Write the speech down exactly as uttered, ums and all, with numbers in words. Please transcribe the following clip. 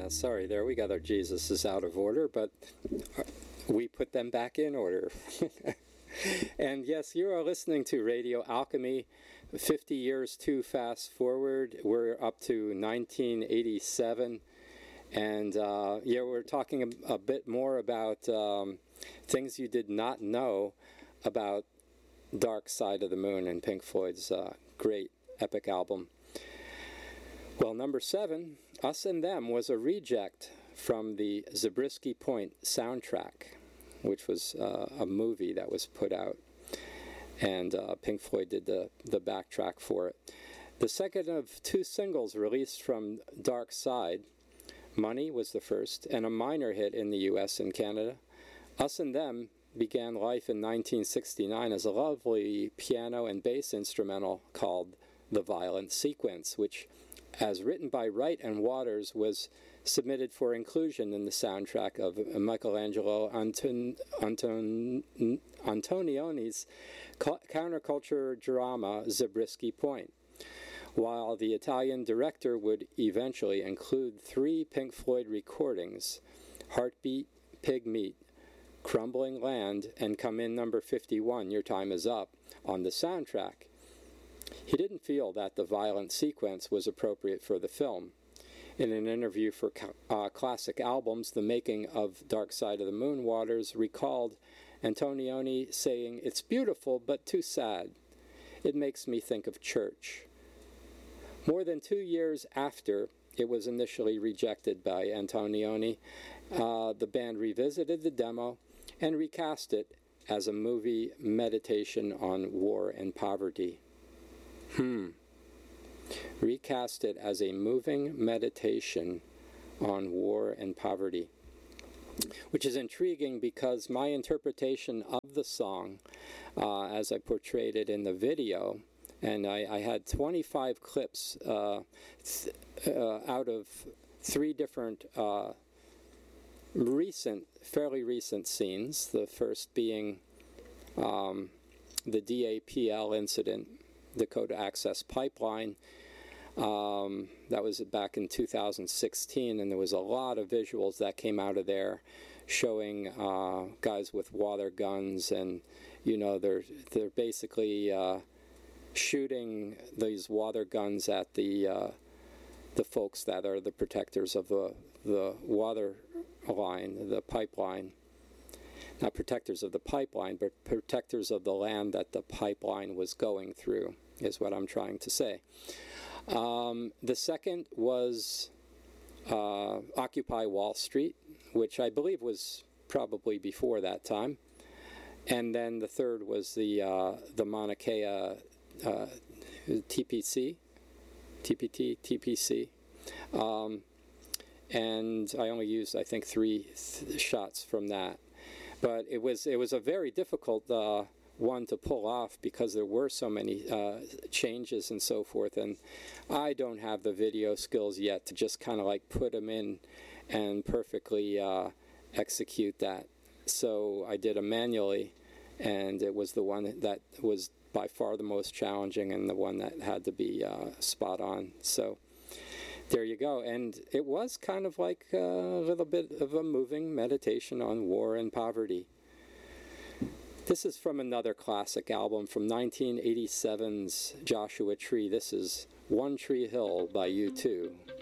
Yeah, sorry there. We got our Jesuses out of order, but we put them back in order. And yes, you are listening to Radio Alchemy, fifty years too fast forward. We're up to nineteen eighty-seven. And uh, yeah, we're talking a, a bit more about um, things you did not know about Dark Side of the Moon and Pink Floyd's uh, great epic album. Well, number seven, Us and Them, was a reject from the Zabriskie Point soundtrack, which was uh, a movie that was put out, and uh, Pink Floyd did the, the backtrack for it. The second of two singles released from Dark Side, Money was the first, and a minor hit in the U S and Canada. Us and Them began life in nineteen sixty-nine as a lovely piano and bass instrumental called The Violent Sequence, which, as written by Wright and Waters, was submitted for inclusion in the soundtrack of Michelangelo Anton, Anton, Antonioni's counterculture drama Zabriskie Point, while the Italian director would eventually include three Pink Floyd recordings, Heartbeat, Pig Meat, Crumbling Land, and Come In Number fifty-one, Your Time Is Up, on the soundtrack. He didn't feel that the violent sequence was appropriate for the film. In an interview for uh, Classic Albums, The Making of Dark Side of the Moon, Waters recalled Antonioni saying, "It's beautiful, but too sad. It makes me think of church." More than two years after it was initially rejected by Antonioni, uh, the band revisited the demo and recast it as a movie meditation on war and poverty. Hmm. Recast it as a moving meditation on war and poverty. Which is intriguing because my interpretation of the song, uh, as I portrayed it in the video, and I, I had twenty-five clips uh, th uh, out of three different uh, recent, fairly recent scenes. The first being um, the D A P L incident, Dakota Access Pipeline. Um, that was back in two thousand sixteen, and there was a lot of visuals that came out of there showing uh, guys with water guns, and you know they're they're basically uh, shooting these water guns at the uh, the folks that are the protectors of the the water line, the pipeline. Not protectors of the pipeline, but protectors of the land that the pipeline was going through, is what I'm trying to say. Um, the second was uh, Occupy Wall Street, which I believe was probably before that time. And then the third was the uh, the Mauna Kea uh, T P C, T P T, T P C. Um, and I only used, I think, three th shots from that. But it was it was a very difficult uh, one to pull off because there were so many uh, changes and so forth, and I don't have the video skills yet to just kind of like put them in and perfectly uh, execute that. So I did them manually, and it was the one that was by far the most challenging and the one that had to be uh, spot on. So there you go. And it was kind of like a little bit of a moving meditation on war and poverty. This is from another classic album from nineteen eighty-seven's Joshua Tree. This is One Tree Hill by U two.